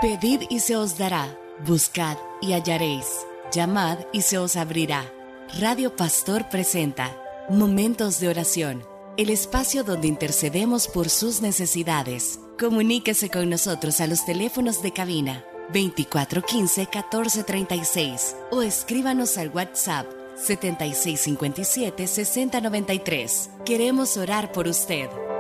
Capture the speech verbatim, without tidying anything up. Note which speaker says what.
Speaker 1: Pedid y se os dará, buscad y hallaréis, llamad y se os abrirá. Radio Pastor presenta Momentos de Oración, el espacio donde intercedemos por sus necesidades. Comuníquese con nosotros a los teléfonos de cabina veinticuatro quince, catorce treinta y seis o escríbanos al WhatsApp setenta y seis cincuenta y siete, sesenta noventa y tres. Queremos orar por usted.